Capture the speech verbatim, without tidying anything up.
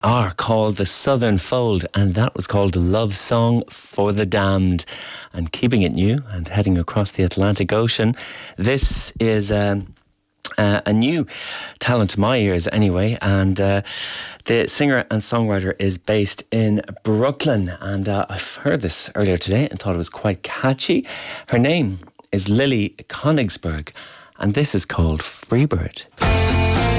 are called The Southern Fold, and that was called Love Song for the Damned. And keeping it new and heading across the Atlantic Ocean, this is um, uh, a new talent to my ears anyway, and uh, the singer and songwriter is based in Brooklyn, and uh, I've heard this earlier today and thought it was quite catchy. Her name is Lily Konigsberg, and this is called Freebird.